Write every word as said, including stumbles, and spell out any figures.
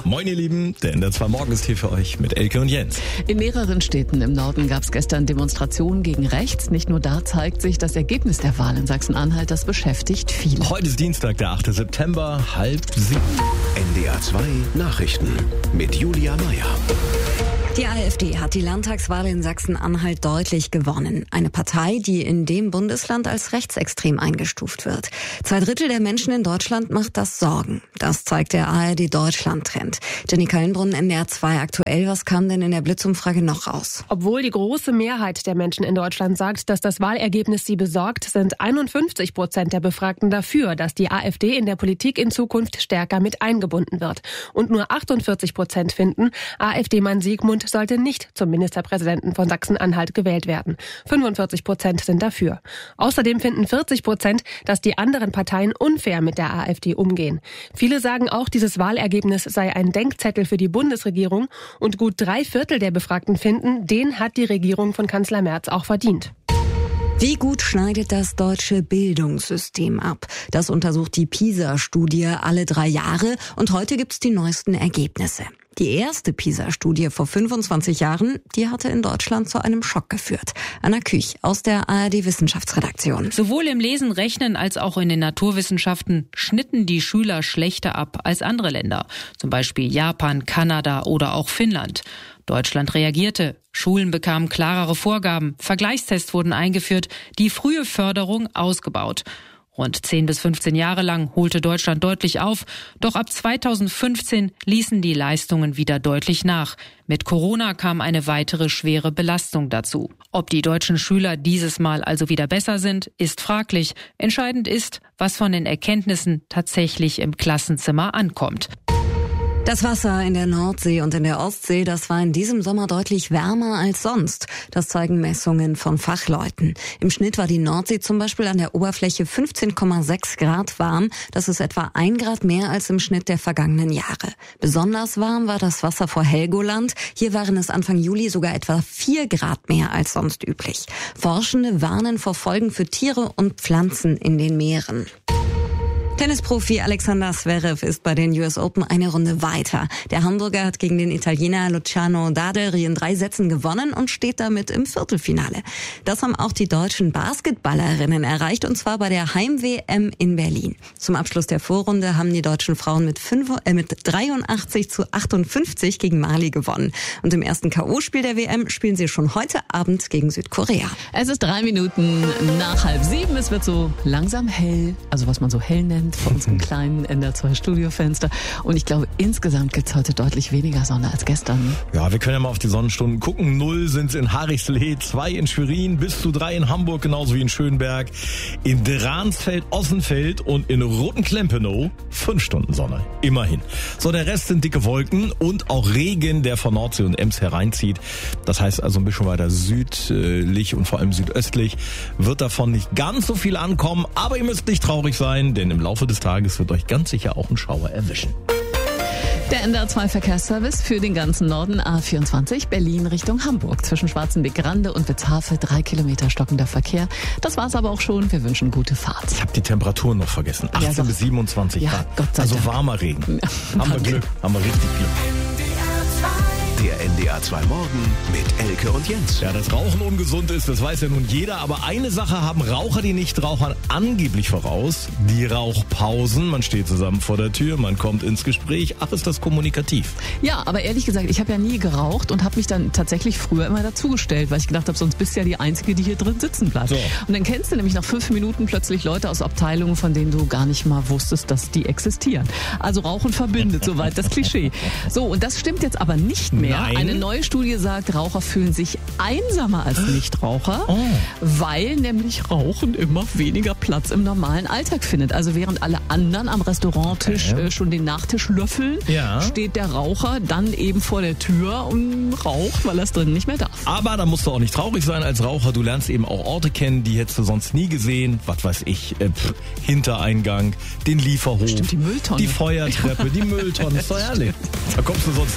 Moin ihr Lieben, der N D R zwei Morgen ist hier für euch mit Elke und Jens. In mehreren Städten im Norden gab es gestern Demonstrationen gegen rechts. Nicht nur da zeigt sich das Ergebnis der Wahl in Sachsen-Anhalt, das beschäftigt viele. Heute ist Dienstag, der achte September, halb sieben. N D R zwei Nachrichten mit Julia Meyer. Die AfD hat die Landtagswahl in Sachsen-Anhalt deutlich gewonnen. Eine Partei, die in dem Bundesland als rechtsextrem eingestuft wird. Zwei Drittel der Menschen in Deutschland macht das Sorgen. Das zeigt der A R D-Deutschland-Trend. Jenny Kallenbrunn, N D R zwei aktuell. Was kam denn in der Blitzumfrage noch raus? Obwohl die große Mehrheit der Menschen in Deutschland sagt, dass das Wahlergebnis sie besorgt, sind einundfünfzig Prozent der Befragten dafür, dass die AfD in der Politik in Zukunft stärker mit eingebunden wird. Und nur achtundvierzig Prozent finden, AfD-Mann Siegmund sollte nicht zum Ministerpräsidenten von Sachsen-Anhalt gewählt werden. fünfundvierzig Prozent sind dafür. Außerdem finden vierzig Prozent, dass die anderen Parteien unfair mit der AfD umgehen. Viele sagen auch, dieses Wahlergebnis sei ein Denkzettel für die Bundesregierung und gut drei Viertel der Befragten finden, den hat die Regierung von Kanzler Merz auch verdient. Wie gut schneidet das deutsche Bildungssystem ab? Das untersucht die PISA-Studie alle drei Jahre und heute gibt's die neuesten Ergebnisse. Die erste PISA-Studie vor fünfundzwanzig Jahren, die hatte in Deutschland zu einem Schock geführt. Anna Küch aus der A R D-Wissenschaftsredaktion. Sowohl im Lesen, Rechnen als auch in den Naturwissenschaften schnitten die Schüler schlechter ab als andere Länder. Zum Beispiel Japan, Kanada oder auch Finnland. Deutschland reagierte. Schulen bekamen klarere Vorgaben. Vergleichstests wurden eingeführt. Die frühe Förderung ausgebaut. Rund zehn bis fünfzehn Jahre lang holte Deutschland deutlich auf, doch ab zweitausendfünfzehn ließen die Leistungen wieder deutlich nach. Mit Corona kam eine weitere schwere Belastung dazu. Ob die deutschen Schüler dieses Mal also wieder besser sind, ist fraglich. Entscheidend ist, was von den Erkenntnissen tatsächlich im Klassenzimmer ankommt. Das Wasser in der Nordsee und in der Ostsee, das war in diesem Sommer deutlich wärmer als sonst. Das zeigen Messungen von Fachleuten. Im Schnitt war die Nordsee zum Beispiel an der Oberfläche fünfzehn Komma sechs Grad warm. Das ist etwa ein Grad mehr als im Schnitt der vergangenen Jahre. Besonders warm war das Wasser vor Helgoland. Hier waren es Anfang Juli sogar etwa vier Grad mehr als sonst üblich. Forschende warnen vor Folgen für Tiere und Pflanzen in den Meeren. Tennisprofi Alexander Zverev ist bei den U S Open eine Runde weiter. Der Hamburger hat gegen den Italiener Luciano Daderi in drei Sätzen gewonnen und steht damit im Viertelfinale. Das haben auch die deutschen Basketballerinnen erreicht, und zwar bei der Heim-W M in Berlin. Zum Abschluss der Vorrunde haben die deutschen Frauen mit, fünf, äh, mit dreiundachtzig zu achtundfünfzig gegen Mali gewonnen. Und im ersten K O-Spiel der W M spielen sie schon heute Abend gegen Südkorea. Es ist drei Minuten nach halb sieben. Es wird so langsam hell, also was man so hell nennt, vor unserem kleinen N D R zwei Studiofenster. Und ich glaube, insgesamt gibt es heute deutlich weniger Sonne als gestern. Ja, wir können ja mal auf die Sonnenstunden gucken. Null sind es in Harichslee, zwei in Schwerin, bis zu drei in Hamburg, genauso wie in Schönberg. In Dransfeld, Ossenfeld und in Rotenklempenou fünf Stunden Sonne. Immerhin. So, der Rest sind dicke Wolken und auch Regen, der von Nordsee und Ems hereinzieht. Das heißt also ein bisschen weiter südlich und vor allem südöstlich wird davon nicht ganz so viel ankommen. Aber ihr müsst nicht traurig sein, denn im Laufe des Tages wird euch ganz sicher auch ein Schauer erwischen. Der N D R zwei Verkehrsservice für den ganzen Norden: A vierundzwanzig Berlin Richtung Hamburg. Zwischen Schwarzenbeck-Grande und Witzhafe drei Kilometer stockender Verkehr. Das war's aber auch schon. Wir wünschen gute Fahrt. Ich habe die Temperaturen noch vergessen. achtzehn Ja, bis siebenundzwanzig ja, Grad. Gott sei also Dank. warmer Regen. Ja, haben wir Glück. Haben wir richtig Glück. Der N D R zwei Morgen mit Elke und Jens. Ja, dass Rauchen ungesund ist, das weiß ja nun jeder. Aber eine Sache haben Raucher, die Nichtrauchern angeblich voraus: die Rauchpausen. Man steht zusammen vor der Tür, man kommt ins Gespräch. Ach, ist das kommunikativ. Ja, aber ehrlich gesagt, ich habe ja nie geraucht und habe mich dann tatsächlich früher immer dazugestellt, weil ich gedacht habe, sonst bist du ja die Einzige, die hier drin sitzen bleibt. So. Und dann kennst du nämlich nach fünf Minuten plötzlich Leute aus Abteilungen, von denen du gar nicht mal wusstest, dass die existieren. Also Rauchen verbindet, soweit das Klischee. So, und das stimmt jetzt aber nicht mehr. Nein. Eine neue Studie sagt, Raucher fühlen sich einsamer als Nichtraucher, Oh. weil nämlich Rauchen immer weniger Platz im normalen Alltag findet. Also während alle anderen am Restauranttisch Okay. äh, schon den Nachtisch löffeln, Ja. steht der Raucher dann eben vor der Tür und raucht, weil er es drin nicht mehr darf. Aber da musst du auch nicht traurig sein als Raucher. Du lernst eben auch Orte kennen, die hättest du sonst nie gesehen. Was weiß ich, äh, pff, Hintereingang, den Lieferhof, Stimmt, die Mülltonne. die Feuertreppe, die Mülltonne. Ist doch herrlich. Da kommst du sonst